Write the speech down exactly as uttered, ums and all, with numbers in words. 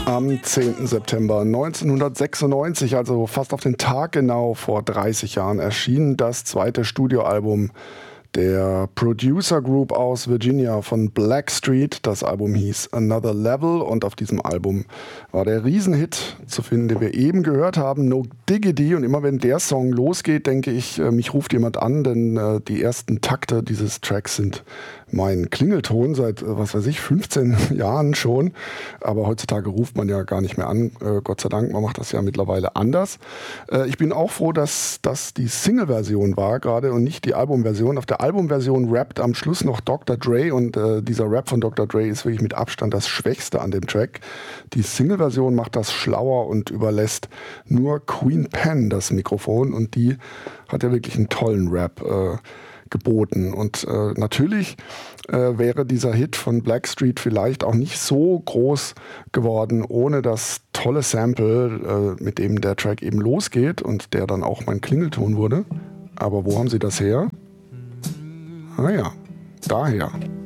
Am zehnten September neunzehnhundertsechsundneunzig, also fast auf den Tag genau vor dreißig Jahren, erschien das zweite Studioalbum der Producer Group aus Virginia von Blackstreet. Das Album hieß Another Level und auf diesem Album war der Riesenhit zu finden, den wir eben gehört haben, No Diggity. Und immer wenn der Song losgeht, denke ich, mich ruft jemand an, denn äh, die ersten Takte dieses Tracks sind mein Klingelton seit, was weiß ich, fünfzehn Jahren schon. Aber heutzutage ruft man ja gar nicht mehr an, äh, Gott sei Dank, man macht das ja mittlerweile anders. Äh, ich bin auch froh, dass das die Single-Version war gerade und nicht die Albumversion. Auf der Albumversion rappt am Schluss noch Doktor Dre und äh, dieser Rap von Doktor Dre ist wirklich mit Abstand das Schwächste an dem Track. Die Single-Version macht das schlauer und überlässt nur Queen Pen das Mikrofon und die hat ja wirklich einen tollen Rap äh, geboten. Und äh, natürlich äh, wäre dieser Hit von Blackstreet vielleicht auch nicht so groß geworden ohne das tolle Sample, äh, mit dem der Track eben losgeht und der dann auch mein Klingelton wurde. Aber wo haben sie das her? Ah ja, daher.